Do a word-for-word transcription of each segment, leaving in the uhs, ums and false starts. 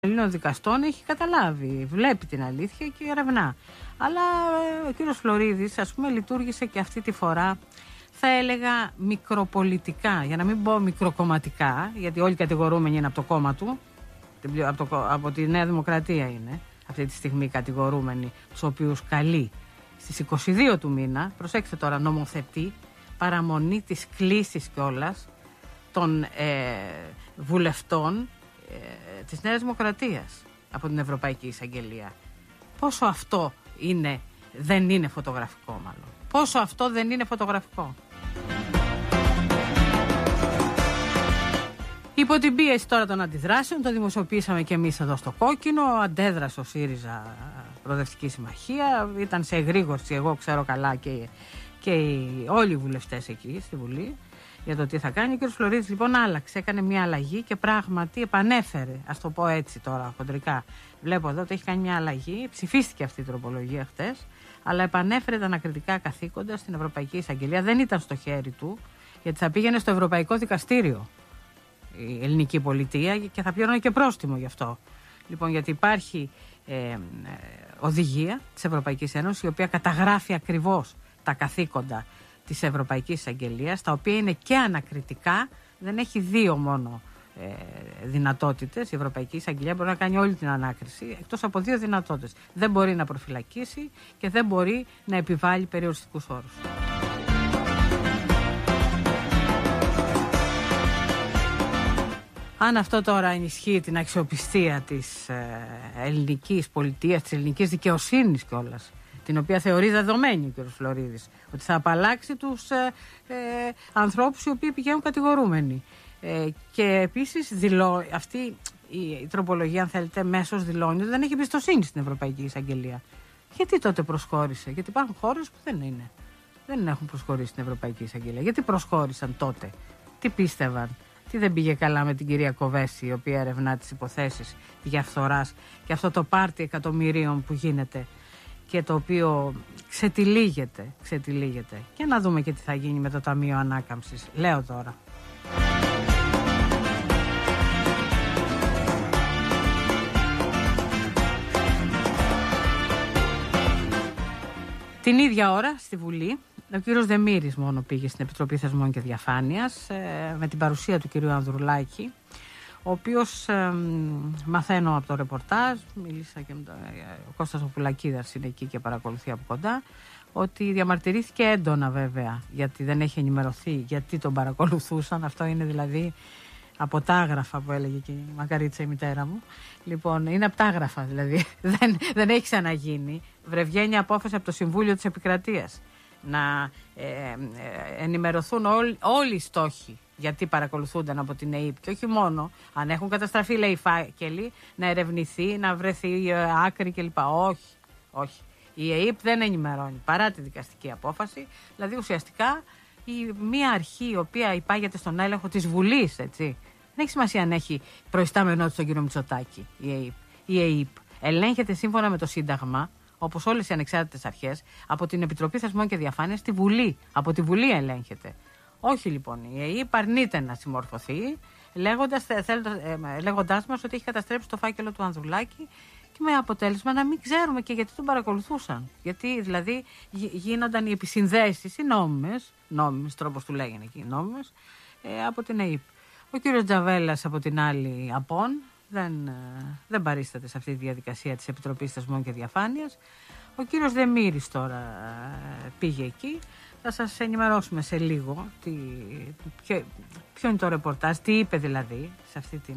Ελλήνων δικαστών έχει καταλάβει, βλέπει την αλήθεια και ερευνά. Αλλά ο κύριος Φλωρίδης, ας πούμε, λειτουργήσε και αυτή τη φορά, θα έλεγα, μικροπολιτικά, για να μην πω μικροκομματικά, γιατί όλοι οι κατηγορούμενοι είναι από το κόμμα του, από, το, από τη Νέα Δημοκρατία είναι αυτή τη στιγμή κατηγορούμενοι, τους οποίους καλεί στις είκοσι δύο του μήνα, προσέξτε τώρα, νομοθετεί παραμονή της κλήσης κιόλας των ε, βουλευτών ε, της Νέας Δημοκρατίας από την Ευρωπαϊκή Εισαγγελία. Πόσο αυτό είναι, δεν είναι φωτογραφικό μάλλον. Πόσο αυτό δεν είναι φωτογραφικό. Υπό την πίεση τώρα των αντιδράσεων, το δημοσιοποιήσαμε και εμείς εδώ στο Κόκκινο, αντέδρασε ο ΣΥΡΙΖΑ Προοδευτική Συμμαχία, ήταν σε εγρήγορση, εγώ ξέρω καλά, και, και οι, όλοι οι βουλευτές εκεί στη Βουλή, για το τι θα κάνει. Ο κ. Φλωρίδης λοιπόν άλλαξε, έκανε μια αλλαγή και πράγματι επανέφερε, ας το πω έτσι τώρα χοντρικά. Βλέπω εδώ ότι έχει κάνει μια αλλαγή, ψηφίστηκε αυτή η τροπολογία χτες, αλλά επανέφερε τα ανακριτικά καθήκοντα στην Ευρωπαϊκή Εισαγγελία. Δεν ήταν στο χέρι του, γιατί θα πήγαινε στο Ευρωπαϊκό Δικαστήριο η ελληνική πολιτεία και θα πληρώνει και πρόστιμο γι' αυτό. Λοιπόν, γιατί υπάρχει ε, ε, οδηγία της Ευρωπαϊκής Ένωσης, η οποία καταγράφει ακριβώς τα καθήκοντα της Ευρωπαϊκής Εισαγγελίας, τα οποία είναι και ανακριτικά, δεν έχει δύο μόνο ε, δυνατότητες. Η Ευρωπαϊκή Εισαγγελία μπορεί να κάνει όλη την ανάκριση, εκτός από δύο δυνατότητες. Δεν μπορεί να προφυλακίσει και δεν μπορεί να επιβάλλει περιοριστικούς όρους. Αν αυτό τώρα ενισχύει την αξιοπιστία της ε, ελληνικής πολιτείας, της ελληνικής δικαιοσύνης κιόλας, την οποία θεωρεί δεδομένη ο κ. Φλωρίδης, ότι θα απαλλάξει τους ε, ε, ανθρώπους οι οποίοι πηγαίνουν κατηγορούμενοι. Ε, και επίσης δηλώ, αυτή η, η τροπολογία, αν θέλετε, μέσως δηλώνει ότι δεν έχει εμπιστοσύνη στην Ευρωπαϊκή Εισαγγελία. Γιατί τότε προσχώρησε? Γιατί υπάρχουν χώρες που δεν είναι. Δεν έχουν προσχωρήσει στην Ευρωπαϊκή Εισαγγελία. Γιατί προσχώρησαν τότε? Τι πίστευαν? Τι δεν πήγε καλά με την κυρία Κοβέση, η οποία ερευνά τις υποθέσεις διαφθοράς και αυτό το πάρτι εκατομμυρίων που γίνεται και το οποίο ξετυλίγεται, ξετυλίγεται. Και να δούμε και τι θα γίνει με το Ταμείο Ανάκαμψης. Λέω τώρα. Την ίδια ώρα στη Βουλή, ο κύριος Δεμήρης μόνο πήγε στην Επιτροπή Θεσμών και Διαφάνειας ε, με την παρουσία του κυρίου Ανδρουλάκη, ο οποίος ε, μαθαίνω από το ρεπορτάζ, μίλησα και με τον ε, ο Κώστας ο Πουλακίδας είναι εκεί και παρακολουθεί από κοντά, ότι διαμαρτυρήθηκε έντονα βέβαια, γιατί δεν έχει ενημερωθεί, γιατί τον παρακολουθούσαν. Αυτό είναι δηλαδή από τα άγραφα που έλεγε και η Μακαρίτσα η μητέρα μου. Λοιπόν, είναι από τα άγραφα δηλαδή, δεν, δεν έχει ξαναγίνει. Βρεβγαίνει απόφαση από το Συμβούλιο της Επικρατείας να ε, ε, ενημερωθούν όλ, όλοι οι στόχοι γιατί παρακολουθούνταν από την ΕΕΠ, και όχι μόνο αν έχουν καταστραφεί, λέει, φάκελοι, να ερευνηθεί, να βρεθεί ε, άκρη κλπ. Όχι, όχι. Η ΕΕΠ δεν ενημερώνει παρά τη δικαστική απόφαση. Δηλαδή ουσιαστικά η, μία αρχή η οποία υπάγεται στον έλεγχο της Βουλής, έτσι. Δεν έχει σημασία αν έχει προϊστάμενό της τον κύριο Μητσοτάκη η ΕΕΠ. Η ΕΕΠ ελέγχεται σύμφωνα με το Σύνταγμα, όπως όλες οι ανεξάρτητες αρχές, από την Επιτροπή Θεσμών και Διαφάνειας στη Βουλή. Από τη Βουλή ελέγχεται. Όχι λοιπόν, η ΕΕΠ αρνείται να συμμορφωθεί, λέγοντας, θέλοντας, ε, λέγοντάς μας ότι έχει καταστρέψει το φάκελο του Ανδρουλάκη, και με αποτέλεσμα να μην ξέρουμε και γιατί τον παρακολουθούσαν. Γιατί δηλαδή γίνονταν οι επισυνδέσεις, οι νόμιμες, νόμιμες τρόπος του λέγανε εκεί, νόμιμες, ε, από την ΕΕΠ. Ο κύριος Τζαβέλας από την άλλη απόν, δεν, δεν παρίσταται σε αυτή τη διαδικασία της Επιτροπής Θεσμών και Διαφάνειας. Ο κύριος Δεμήρης τώρα πήγε εκεί. Θα σας ενημερώσουμε σε λίγο τι, ποιο, ποιο είναι το ρεπορτάζ, τι είπε δηλαδή σε αυτή την,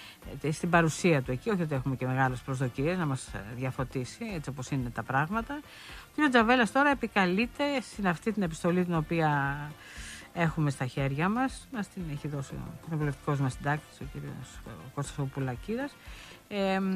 στην παρουσία του εκεί. Όχι ότι έχουμε και μεγάλες προσδοκίες να μας διαφωτίσει έτσι όπως είναι τα πράγματα. Ο κύριος Τζαβέλας τώρα επικαλείται στην αυτή την επιστολή την οποία έχουμε στα χέρια μας, μας την έχει δώσει ο κοινοβουλευτικός μας συντάκτης, ο κύριος Κώστας ο Πουλακίδας. Ε, ε,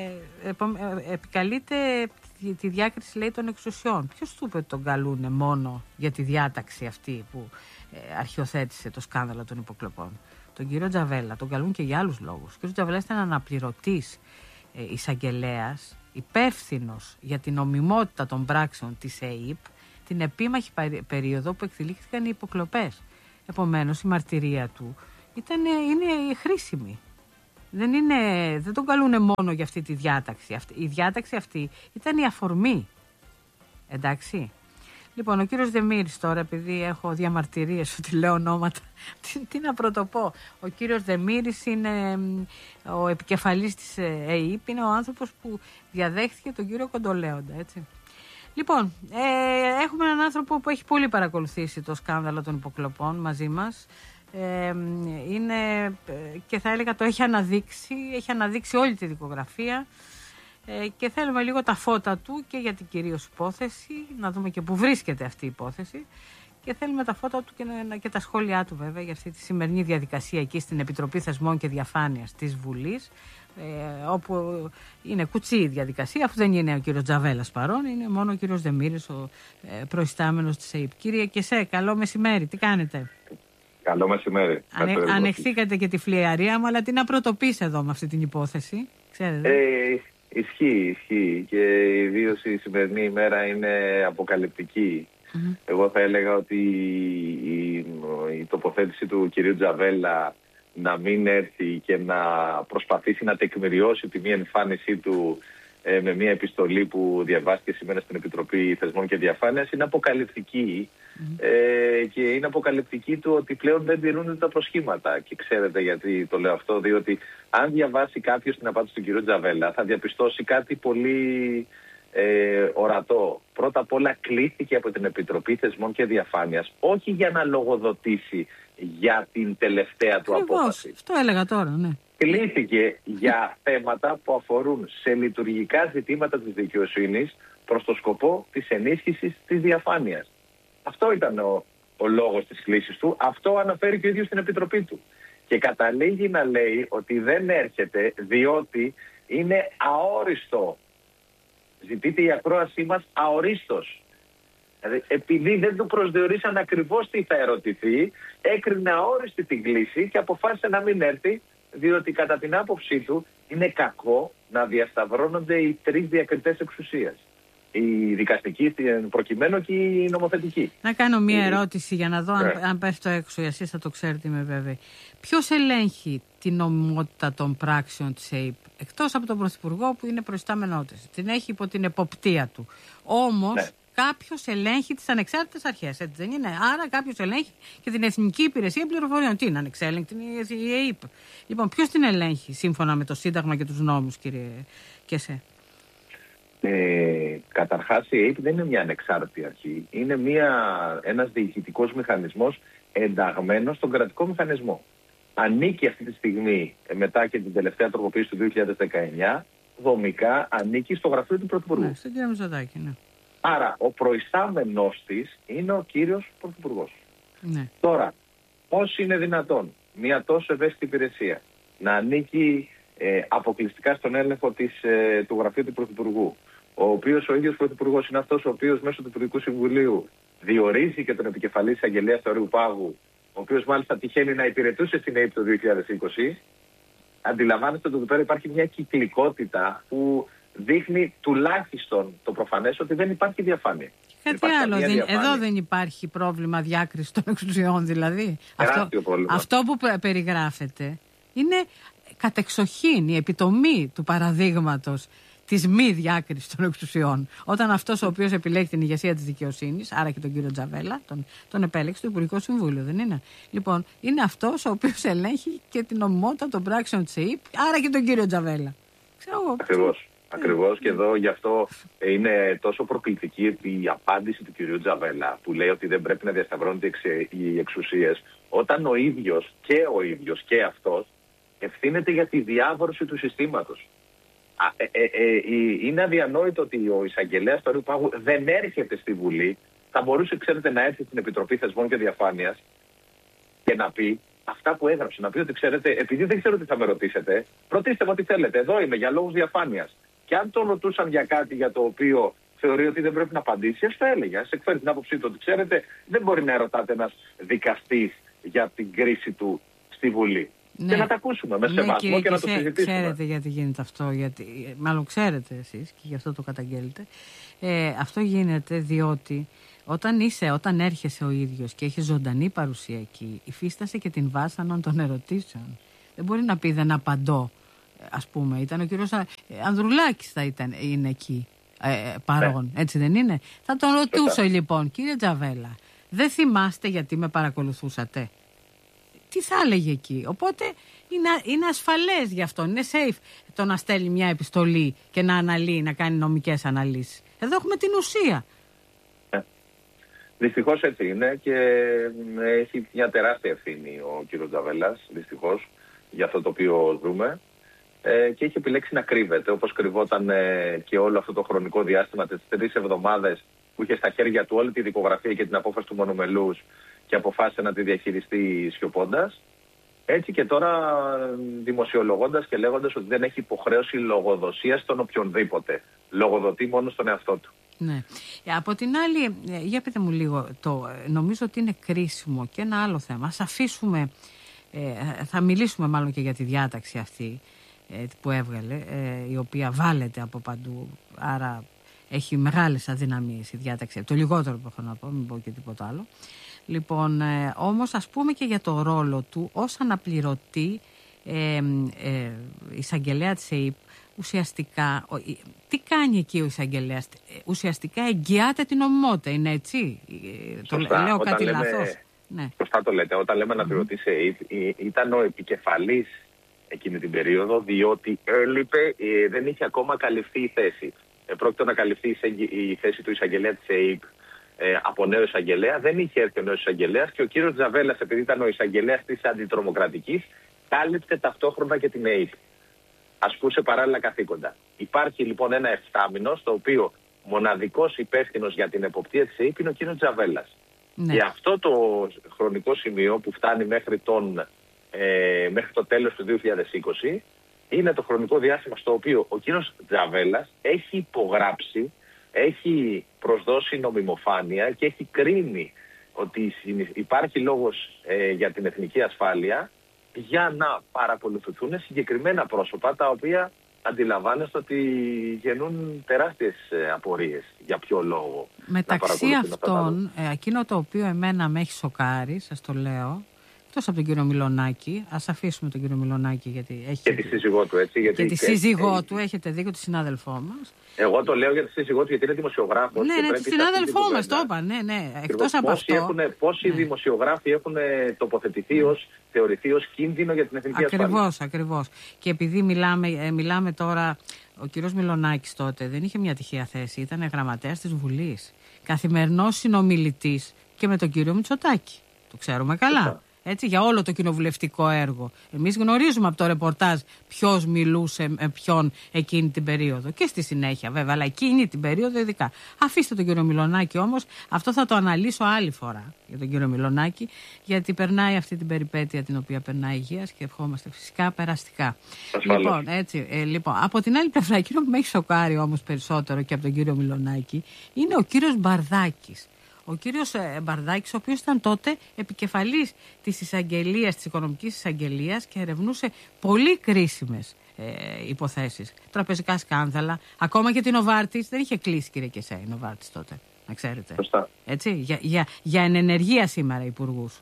ε, ε, επικαλείται τη, τη διάκριση, λέει, των εξουσιών. Ποιος του είπε ότι τον καλούνε μόνο για τη διάταξη αυτή που ε, αρχιοθέτησε το σκάνδαλο των υποκλοπών? Τον κύριο Τζαβέλα τον καλούν και για άλλους λόγους. Ο κύριος Τζαβέλα ήταν αναπληρωτής ε, εισαγγελέας, υπεύθυνος για την νομιμότητα των πράξεων της ΕΕΠ την επίμαχη περίοδο που εκδηλήχθηκαν οι υποκλοπές. Επομένως η μαρτυρία του ήταν, είναι χρήσιμη. Δεν, είναι, δεν τον καλούνε μόνο για αυτή τη διάταξη. Αυτή, η διάταξη αυτή ήταν η αφορμή. Εντάξει. Λοιπόν, ο κύριος Δεμήρης τώρα, επειδή έχω διαμαρτυρίες ότι λέω ονόματα, τι, τι να πρωτοπώ. Ο κύριος Δεμήρης είναι ο επικεφαλής της ΕΕΠ, είναι ο άνθρωπος που διαδέχθηκε τον κύριο Κοντολέοντα, έτσι. Λοιπόν, ε, έχουμε έναν άνθρωπο που έχει πολύ παρακολουθήσει το σκάνδαλο των υποκλοπών μαζί μας. Ε, είναι, και θα έλεγα το έχει αναδείξει, έχει αναδείξει όλη τη δικογραφία. Και θέλουμε λίγο τα φώτα του και για την κυρίως υπόθεση, να δούμε και πού βρίσκεται αυτή η υπόθεση, και θέλουμε τα φώτα του και, και τα σχόλιά του βέβαια για αυτή τη σημερινή διαδικασία εκεί στην Επιτροπή Θεσμών και Διαφάνειας της Βουλής, ε, όπου είναι κουτσή η διαδικασία, αφού δεν είναι ο κύριος Τζαβέλας παρόν, είναι μόνο ο κύριος Δεμήρης, ο ε, προϊστάμενος της ΕΕΠ. Κύριε Κεσέ, καλό μεσημέρι, τι κάνετε? Καλό μεσημέρι. Ανε, ανεχθήκατε και τη φλιαρία μου, αλλά τι να πρωτοποιήσει εδώ με αυτή την υπόθεση, ξέρετε. Ε, Ισχύει, ισχύει, και ιδίως η σημερινή ημέρα είναι αποκαλυπτική. Mm-hmm. Εγώ θα έλεγα ότι η, η τοποθέτηση του κυρίου Τζαβέλα να μην έρθει και να προσπαθήσει να τεκμηριώσει τη μία εμφάνισή του ε, με μία επιστολή που διαβάστηκε σήμερα στην Επιτροπή Θεσμών και Διαφάνειας είναι αποκαλυπτική. Mm-hmm. Ε, και είναι αποκαλυπτική του ότι πλέον δεν τηρούνται τα προσχήματα. Και ξέρετε γιατί το λέω αυτό? Διότι αν διαβάσει κάποιος την απάντηση του κυρίου Τζαβέλα θα διαπιστώσει κάτι πολύ ε, ορατό. Πρώτα απ' όλα κλήθηκε από την Επιτροπή Θεσμών και Διαφάνειας όχι για να λογοδοτήσει για την τελευταία του Ακριβώς, απόφαση. Αυτό έλεγα τώρα, ναι. Κλήθηκε για θέματα που αφορούν σε λειτουργικά ζητήματα της δικαιοσύνης προς το σκοπό της ενίσχυσης της διαφάνειας. Αυτό ήταν ο, ο λόγος της κλήσης του. Αυτό αναφέρει και ο ίδιος στην Επιτροπή του. Και καταλήγει να λέει ότι δεν έρχεται διότι είναι αόριστο. Ζητείται η ακρόασή μας αορίστος. Δηλαδή, επειδή δεν του προσδιορίσαν ακριβώς τι θα ερωτηθεί, έκρινε αόριστη την κλήση και αποφάσισε να μην έρθει, διότι κατά την άποψή του είναι κακό να διασταυρώνονται οι τρεις διακριτές εξουσίας. Η δικαστική προκειμένου και η νομοθετική. Να κάνω μία ερώτηση για να δω αν, yeah. αν πέφτω έξω, εσείς θα το ξέρετε, είμαι βέβαιη. Ποιος ελέγχει την νομιμότητα των πράξεων της ΕΕΠ, εκτός από τον Πρωθυπουργό που είναι προϊστάμενό της? Την έχει υπό την εποπτεία του. Όμως yeah. κάποιος ελέγχει τις ανεξάρτητες αρχές, έτσι δεν είναι? Άρα κάποιος ελέγχει και την Εθνική Υπηρεσία Πληροφοριών. Τι είναι ανεξέλεγκτη η ΕΕΠ? Λοιπόν, ποιος την ελέγχει σύμφωνα με το Σύνταγμα και τους νόμους, κύριε Κεσέ? Ε, καταρχάς η ΕΕΠ δεν είναι μια ανεξάρτητη αρχή. Είναι μια, ένας διοικητικός μηχανισμός ενταγμένος στον κρατικό μηχανισμό. Ανήκει αυτή τη στιγμή, μετά και την τελευταία τροποποίηση του δύο χιλιάδες δεκαεννιά, δομικά ανήκει στο γραφείο του Πρωθυπουργού. Ναι, στον κύριο Μητσοτάκη, ναι. Άρα ο προϊστάμενός της είναι ο κύριος Πρωθυπουργός. Ναι. Τώρα, πώς είναι δυνατόν μια τόσο ευαίσθητη υπηρεσία να ανήκει ε, αποκλειστικά στον έλεγχο της, ε, του γραφείου του Πρωθυπουργού, ο οποίος ο ίδιος Πρωθυπουργός είναι αυτός ο οποίος μέσω του Υπουργικού Συμβουλίου διορίζει και τον επικεφαλής εισαγγελέα του Αριού Πάγου, ο οποίος μάλιστα τυχαίνει να υπηρετούσε στην ΕΕΠ το δύο χιλιάδες είκοσι. Αντιλαμβάνεστε ότι εδώ πέρα υπάρχει μια κυκλικότητα που δείχνει τουλάχιστον το προφανές ότι δεν υπάρχει διαφάνεια. Κάτι άλλο. Δεν, διαφάνεια. Εδώ δεν υπάρχει πρόβλημα διάκρισης των εξουσιών, δηλαδή. Αυτό, αυτό που περιγράφεται είναι κατεξοχήν η επιτομή του παραδείγματος της μη διάκρισης των εξουσιών. Όταν αυτός ο οποίος επιλέγει την ηγεσία της δικαιοσύνης, άρα και τον κύριο Τζαβέλα, τον, τον επέλεξε το Υπουργικό Συμβούλιο, δεν είναι? Λοιπόν, είναι αυτός ο οποίος ελέγχει και την νομιμότητα των πράξεων της ΕΕΠ, άρα και τον κύριο Τζαβέλα. Ακριβώς. Ακριβώς, και εδώ γι' αυτό είναι τόσο προκλητική η απάντηση του κυρίου Τζαβέλα, που λέει ότι δεν πρέπει να διασταυρώνονται οι εξουσίες, όταν ο ίδιος και ο ίδιος και αυτός ευθύνεται για τη διάβρωση του συστήματος. Ε, ε, ε, είναι αδιανόητο ότι ο εισαγγελέας του Αριού Πάγου δεν έρχεται στη Βουλή. Θα μπορούσε, ξέρετε, να έρθει στην Επιτροπή Θεσμών και Διαφάνειας και να πει αυτά που έγραψε. Να πει ότι, ξέρετε, επειδή δεν ξέρω τι θα με ρωτήσετε, ρωτήστε με ό,τι θέλετε. Εδώ είμαι για λόγους διαφάνειας. Και αν τον ρωτούσαν για κάτι για το οποίο θεωρεί ότι δεν πρέπει να απαντήσει, ας το έλεγε. Ας εκφέρει την άποψή του ότι, ξέρετε, δεν μπορεί να ρωτάτε ένας δικαστής για την κρίση του στη Βουλή. Ναι. Και να τα ακούσουμε με σεβασμό, ναι, και να το συζητήσουμε. Ξέρετε γιατί γίνεται αυτό, γιατί, μάλλον ξέρετε εσείς και γι' αυτό το καταγγέλλετε. Ε, αυτό γίνεται διότι όταν είσαι, όταν έρχεσαι ο ίδιος και έχει ζωντανή παρουσία εκεί, υφίστασε και την βάσανον των ερωτήσεων. Δεν μπορεί να πει δεν απαντώ ας πούμε. Ήταν ο κύριος Ανδρουλάκης θα ήταν, είναι εκεί ε, παρόν, ναι. Έτσι δεν είναι? Θα τον ρωτούσα λοιπόν, κύριε Τζαβέλα, δεν θυμάστε γιατί με παρακολουθούσατε? Τι θα έλεγε εκεί? Οπότε είναι, είναι ασφαλές γι' αυτό, είναι safe το να στέλνει μια επιστολή και να αναλύει, να κάνει νομικές αναλύσεις. Εδώ έχουμε την ουσία. Ε, δυστυχώς έτσι είναι και έχει μια τεράστια ευθύνη ο κύριος Τζαβέλας, δυστυχώς, για αυτό το οποίο δούμε. Ε, και έχει επιλέξει να κρύβεται, όπως κρυβόταν ε, και όλο αυτό το χρονικό διάστημα, τις τρεις εβδομάδες που είχε στα χέρια του όλη τη δικογραφία και την απόφαση του μονομελούς και αποφάσισε να τη διαχειριστεί σιωπώντας. Έτσι και τώρα δημοσιολογώντας και λέγοντας ότι δεν έχει υποχρέωση λογοδοσίας στον οποιονδήποτε. Λογοδοτεί μόνο στον εαυτό του. Ναι. Από την άλλη, για πείτε μου λίγο, το, νομίζω ότι είναι κρίσιμο και ένα άλλο θέμα. Ας αφήσουμε, ε, θα μιλήσουμε μάλλον και για τη διάταξη αυτή ε, που έβγαλε, ε, η οποία βάλεται από παντού, άρα έχει μεγάλες αδυναμίες η διάταξη. Το λιγότερο που έχω να πω, μην πω και τίποτα άλλο. Λοιπόν, ε, όμως ας πούμε και για το ρόλο του ως αναπληρωτή ε, ε, εισαγγελέα της ΕΥΠ. Ουσιαστικά, ο, τι κάνει εκεί ο εισαγγελέας? Ουσιαστικά εγγυάται την νομιμότητα, είναι έτσι? Σωστά. Το, λέω Όταν κάτι λέμε, λάθος? Ναι. Σωστά το λέτε. Όταν λέμε αναπληρωτή mm-hmm. ΕΥΠ, ήταν ο επικεφαλής εκείνη την περίοδο, διότι έλειπε, ε, δεν είχε ακόμα καλυφθεί η θέση. Ε, πρόκειται να καλυφθεί η θέση του εισαγγελέα της ΕΥΠ ε, από νέο εισαγγελέα. Δεν είχε έρθει ο νέος εισαγγελέας και ο κύριος Τζαβέλας, επειδή ήταν ο εισαγγελέας της αντιτρομοκρατικής, κάλυψε ταυτόχρονα και την ΕΥΠ. Ασκούσε παράλληλα καθήκοντα. Υπάρχει λοιπόν ένα εφτάμινο, στο οποίο μοναδικός υπεύθυνος για την εποπτεία της ΕΥΠ είναι ο κύριος Τζαβέλας. Ναι. Και αυτό το χρονικό σημείο που φτάνει μέχρι, τον, ε, μέχρι το τέλος του δύο χιλιάδες είκοσι είναι το χρονικό διάστημα στο οποίο ο κύριος Τζαβέλας έχει υπογράψει, έχει προσδώσει νομιμοφάνεια και έχει κρίνει ότι υπάρχει λόγος ε, για την εθνική ασφάλεια για να παρακολουθηθούν συγκεκριμένα πρόσωπα τα οποία αντιλαμβάνεστε ότι γεννούν τεράστιες απορίες. Για ποιο λόγο? Μεταξύ αυτών, ε, εκείνο το οποίο εμένα με έχει σοκάρει, σας το λέω, εκτός από τον κύριο Μιλονάκη, ας αφήσουμε τον κύριο Μιλονάκη γιατί έχει... Και τη σύζυγό του, έτσι. Γιατί και τη σύζυγό ε, του, έχετε δίκιο, τη συνάδελφό μας. Εγώ το λέω για τη σύζυγό του γιατί είναι δημοσιογράφος. Ναι, ναι, τη συνάδελφό μας, το είπα, ναι, ναι. Εκτός από πόσοι αυτό... Έχουν, πόσοι ναι. δημοσιογράφοι έχουν τοποθετηθεί ως, θεωρηθεί ως κίνδυνο για την εθνική ασφάλεια. Ακριβώς, ακριβώς. Και επειδή μιλάμε, ε, μιλάμε τώρα, ο κύριος Μιλονάκης τότε δεν είχε μια τυχαία θέση, ήταν γραμματέας της Βουλής. Καθημερινός συνομιλητής και με τον κύριο Μητσοτάκη. Το ξέρουμε καλά. Έτσι, για όλο το κοινοβουλευτικό έργο. Εμείς γνωρίζουμε από το ρεπορτάζ ποιος μιλούσε με ποιον εκείνη την περίοδο. Και στη συνέχεια βέβαια, αλλά εκείνη την περίοδο ειδικά. Αφήστε τον κύριο Μιλονάκη όμως, αυτό θα το αναλύσω άλλη φορά για τον κύριο Μιλονάκη, γιατί περνάει αυτή την περιπέτεια την οποία περνάει υγείας και ευχόμαστε φυσικά περαστικά. Λοιπόν, έτσι, ε, λοιπόν, από την άλλη πλευρά, εκείνο που με έχει σοκάρει όμως περισσότερο και από τον κύριο Μιλονάκη είναι ο κύριος Μπαρδάκης. Ο κύριος Μπαρδάκης, ο οποίος ήταν τότε επικεφαλής της εισαγγελίας, της οικονομικής εισαγγελίας και ερευνούσε πολύ κρίσιμες ε, υποθέσεις. Τραπεζικά σκάνδαλα, ακόμα και την Νοβάρτις. Δεν είχε κλείσει, κύριε Κεσέ, η Νοβάρτις τότε, να ξέρετε. Σωστά. Έτσι, για, για, για ενεργεία σήμερα υπουργούς.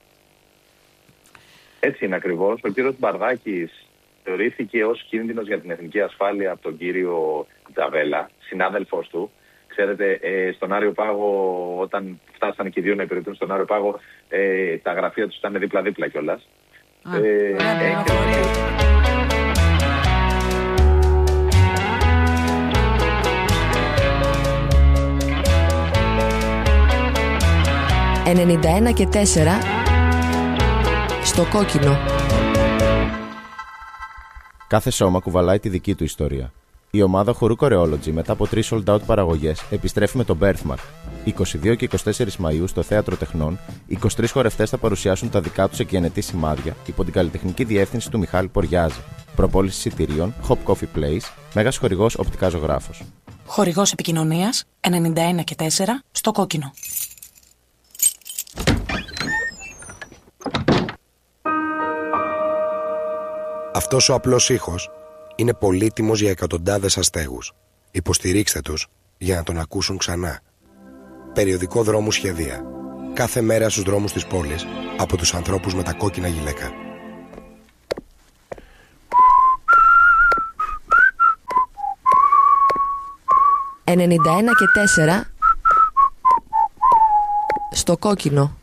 Έτσι είναι ακριβώς. Ο κύριος Μπαρδάκης θεωρήθηκε ως κίνδυνος για την εθνική ασφάλεια από τον κύριο Τζαβέλα, συνάδελφός του. Ξέρετε, ε, στον Άριο Πάγο, όταν φτάσανε και οι δύο να υπηρετούν στον Άριο Πάγο, ε, τα γραφεία τους ήταν δίπλα-δίπλα κιόλας. Α, ε, ε, ενενήντα ένα και τέσσερα στο κόκκινο. Κάθε σώμα κουβαλάει τη δική του ιστορία. Η ομάδα χορού Choreology μετά από τρεις sold out παραγωγές επιστρέφει με το Birthmark. είκοσι δύο και είκοσι τέσσερις Μαΐου στο Θέατρο Τεχνών, είκοσι τρεις χορευτές θα παρουσιάσουν τα δικά τους εκγενετή σημάδια υπό την καλλιτεχνική διεύθυνση του Μιχάλη Ποριάζη. Προπόληση εισιτηρίων Hop Coffee Place, μέγας χορηγός Οπτικά Ζωγράφος. Χορηγός επικοινωνίας ενενήντα ένα και τέσσερα στο κόκκινο. Αυτός ο απλός ήχος είναι πολύτιμος για εκατοντάδες αστέγους. Υποστηρίξτε τους για να τον ακούσουν ξανά. Περιοδικό Δρόμου Σχεδία. Κάθε μέρα στους δρόμους της πόλης από τους ανθρώπους με τα κόκκινα γυλαίκα. ενενήντα ένα και τέσσερα στο κόκκινο.